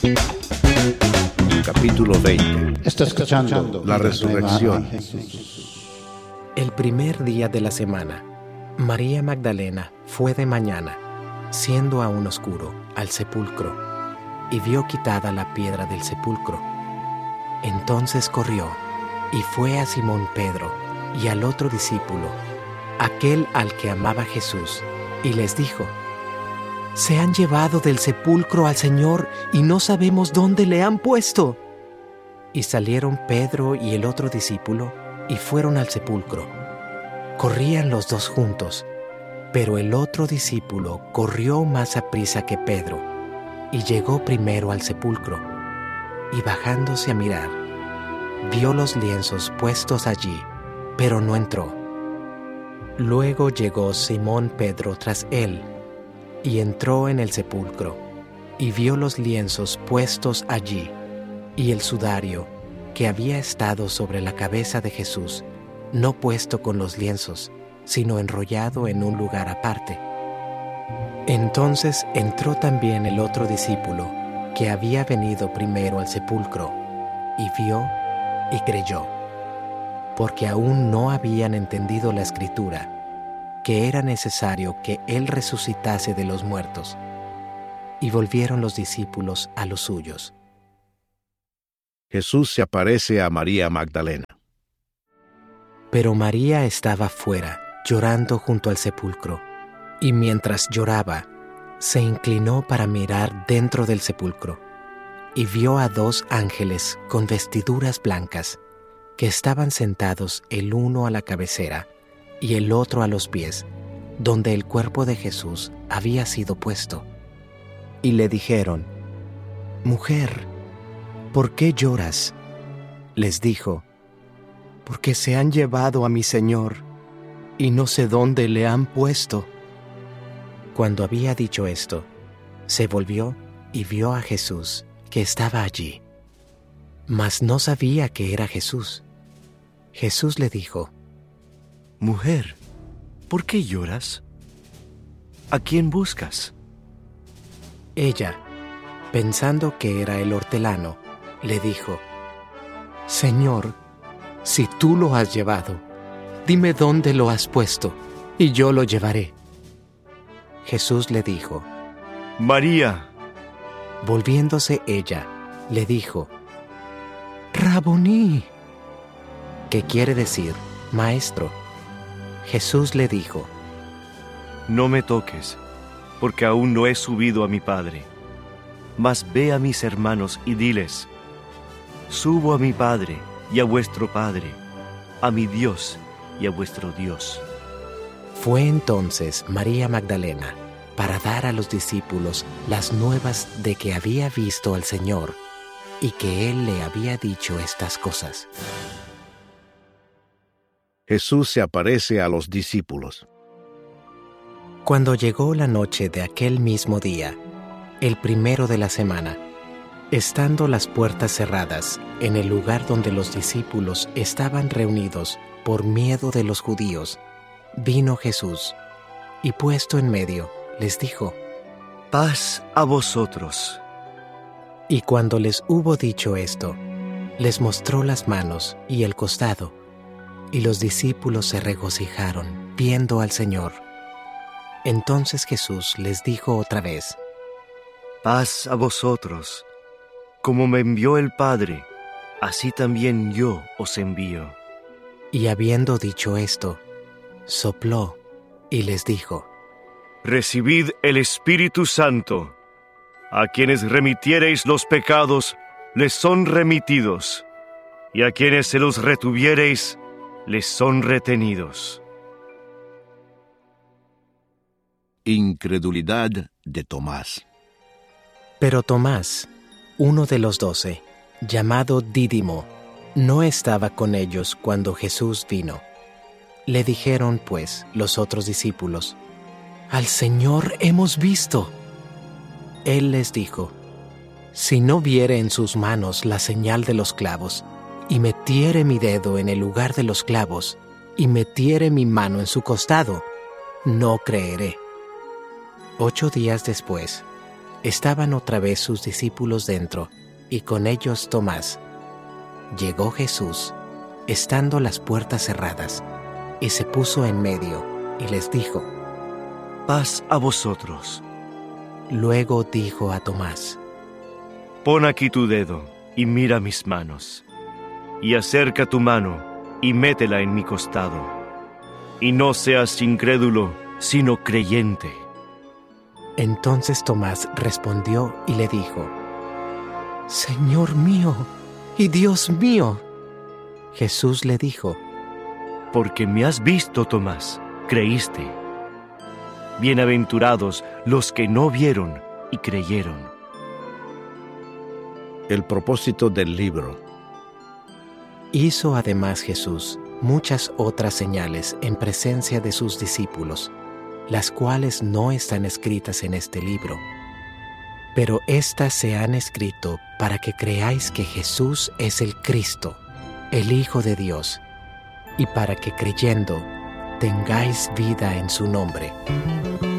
Capítulo 20. Está escuchando La resurrección. El primer día de la semana, María Magdalena fue de mañana, siendo aún oscuro, al sepulcro, y vio quitada la piedra del sepulcro. Entonces corrió y fue a Simón Pedro y al otro discípulo, aquel al que amaba Jesús, y les dijo: «Se han llevado del sepulcro al Señor y no sabemos dónde le han puesto». Y salieron Pedro y el otro discípulo y fueron al sepulcro. Corrían los dos juntos, pero el otro discípulo corrió más aprisa que Pedro y llegó primero al sepulcro, y bajándose a mirar, vio los lienzos puestos allí, pero no entró. Luego llegó Simón Pedro tras él, y entró en el sepulcro, y vio los lienzos puestos allí, y el sudario que había estado sobre la cabeza de Jesús, no puesto con los lienzos, sino enrollado en un lugar aparte. Entonces entró también el otro discípulo, que había venido primero al sepulcro, y vio y creyó, porque aún no habían entendido la Escritura, que era necesario que Él resucitase de los muertos. Y volvieron los discípulos a los suyos. Jesús se aparece a María Magdalena. Pero María estaba fuera, llorando junto al sepulcro, y mientras lloraba, se inclinó para mirar dentro del sepulcro, y vio a dos ángeles con vestiduras blancas, que estaban sentados el uno a la cabecera y el otro a los pies, donde el cuerpo de Jesús había sido puesto. Y le dijeron: «Mujer, ¿por qué lloras?». Les dijo: «Porque se han llevado a mi Señor, y no sé dónde le han puesto». Cuando había dicho esto, se volvió y vio a Jesús, que estaba allí, mas no sabía que era Jesús. Jesús le dijo: «Mujer, ¿por qué lloras? ¿A quién buscas?». Ella, pensando que era el hortelano, le dijo: «Señor, si tú lo has llevado, dime dónde lo has puesto, y yo lo llevaré». Jesús le dijo: «María». Volviéndose ella, le dijo: «Raboní», que quiere decir maestro. Jesús le dijo: «No me toques, porque aún no he subido a mi Padre. Mas ve a mis hermanos y diles: subo a mi Padre y a vuestro Padre, a mi Dios y a vuestro Dios». Fue entonces María Magdalena para dar a los discípulos las nuevas de que había visto al Señor y que Él le había dicho estas cosas. Jesús se aparece a los discípulos. Cuando llegó la noche de aquel mismo día, el primero de la semana, estando las puertas cerradas en el lugar donde los discípulos estaban reunidos por miedo de los judíos, vino Jesús, y puesto en medio, les dijo: «Paz a vosotros». Y cuando les hubo dicho esto, les mostró las manos y el costado, y los discípulos se regocijaron viendo al Señor. Entonces Jesús les dijo otra vez: «Paz a vosotros. Como me envió el Padre, así también yo os envío». Y habiendo dicho esto, sopló y les dijo: «Recibid el Espíritu Santo. A quienes remitiereis los pecados, les son remitidos, y a quienes se los retuviereis, les son retenidos». Incredulidad de Tomás. Pero Tomás, uno de los 12, llamado Dídimo, no estaba con ellos cuando Jesús vino. Le dijeron, pues, los otros discípulos: «Al Señor hemos visto». Él les dijo: «Si no viere en sus manos la señal de los clavos, y metiere mi dedo en el lugar de los clavos, y metiere mi mano en su costado, no creeré». 8 días después, Estaban otra vez sus discípulos dentro, y con ellos Tomás. Llegó Jesús, estando las puertas cerradas, y se puso en medio, y les dijo: Paz a vosotros. Luego dijo a Tomás: Pon aquí tu dedo y mira mis manos, y acerca tu mano y métela en mi costado, y no seas incrédulo, sino creyente. Entonces Tomás respondió y le dijo: Señor mío y Dios mío. Jesús le dijo: Porque me has visto, Tomás, creíste. Bienaventurados los que no vieron y creyeron. El propósito del libro. Hizo además Jesús muchas otras señales en presencia de sus discípulos, las cuales no están escritas en este libro. Pero éstas se han escrito para que creáis que Jesús es el Cristo, el Hijo de Dios, y para que creyendo tengáis vida en su nombre.